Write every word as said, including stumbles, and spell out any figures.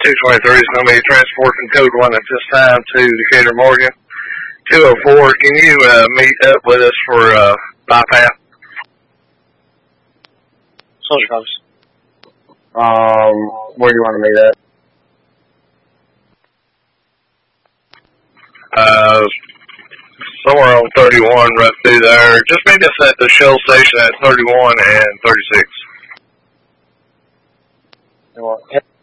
two twenty-three is going to be transporting code one at this time to Decatur Morgan. two oh four, can you uh, meet up with us for uh, bypass? Soldier comes. Um, where do you want to meet at? Uh, somewhere on thirty-one, right through there. Just meet us at the Shell station at thirty-one and thirty-six. You want